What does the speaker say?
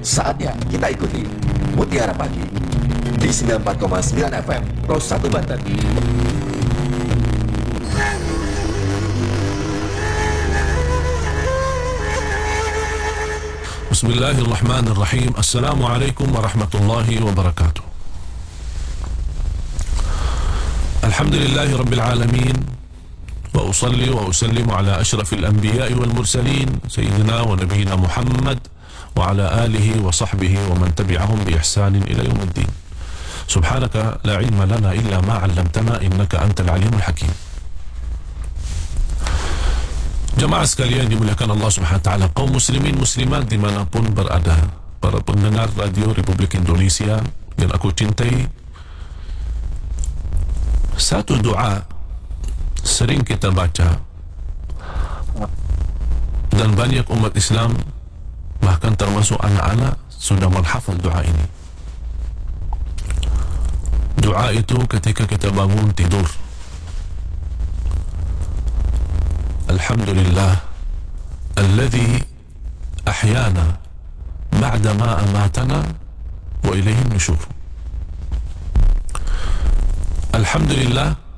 Saatnya kita ikuti Mutiara Pagi di 94,9 FM Pro 1 Banten. Bismillahirrahmanirrahim. Assalamualaikum warahmatullahi wabarakatuh. Alhamdulillahi rabbil alamin. Wa usalli wa usallimu ala ashrafil anbiya'i wal mursalin Sayyidina wa nabiyina Muhammad wa ala alihi wa sahbihi wa man tabi'ahum bi ihsanin ila yawmiddin. Subhanaka la ilma lana illa ma 'allamtana innaka antal alimul hakim. Jemaah sekalian dimuliakan Allah Subhanahu wa taala, kaum muslimin muslimat dimanapun berada, para pendengar radio Republik Indonesia yang aku cintai, satu doa sering kita baca dan banyak umat Islam bahkan termasuk anak-anak sudah menghafal doa ini. Doa itu ketika kita bangun tidur, Alhamdulillah alladhi ahyana ba'da ma amatana wa ilayhi nusyur. Alhamdulillah,